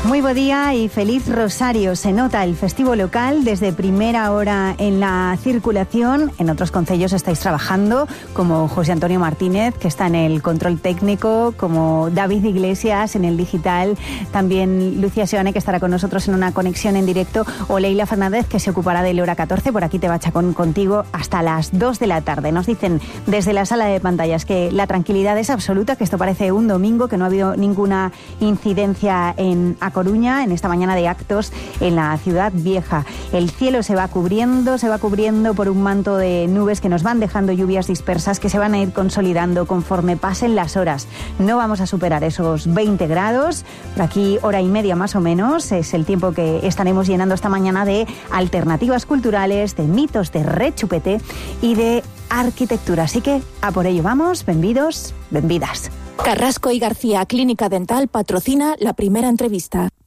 Muy buen día y feliz Rosario. Se nota el festivo local desde primera hora en la circulación. En otros concellos estáis trabajando, como José Antonio Martínez, que está en el control técnico, como David Iglesias en el digital, también Lucía Seoane, que estará con nosotros en una conexión en directo, o Leila Fernández, que se ocupará del hora 14. Por aquí te va Chacón contigo hasta las 2 de la tarde. Nos dicen desde la sala de pantallas que la tranquilidad es absoluta, que esto parece un domingo, que no ha habido ninguna incidencia en A Coruña en esta mañana de actos en la ciudad vieja. El cielo se va cubriendo por un manto de nubes que nos van dejando lluvias dispersas que se van a ir consolidando conforme pasen las horas. No vamos a superar esos 20 grados, por aquí hora y media más o menos, es el tiempo que estaremos llenando esta mañana de alternativas culturales, de mitos de rechupete y de arquitectura. Así que a por ello vamos, benvidos, benvidas. Carrasco y García Clínica Dental patrocina la primera entrevista.